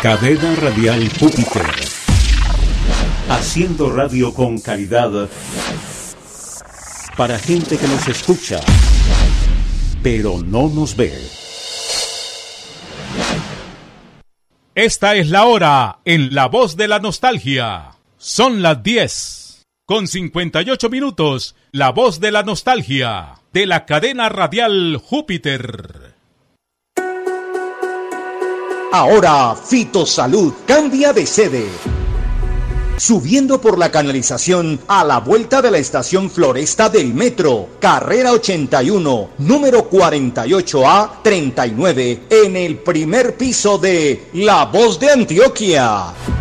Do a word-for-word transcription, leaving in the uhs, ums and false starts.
Cadena Radial Júpiter. Haciendo radio con calidad para gente que nos escucha, pero no nos ve. Esta es la hora en La Voz de la Nostalgia. Son las diez con cincuenta y ocho minutos. La Voz de la Nostalgia de la Cadena Radial Júpiter. Ahora Fitosalud cambia de sede. Subiendo por la canalización a la vuelta de la estación Floresta del Metro, carrera ochenta y uno, número cuarenta y ocho A treinta y nueve, en el primer piso de La Voz de Antioquia.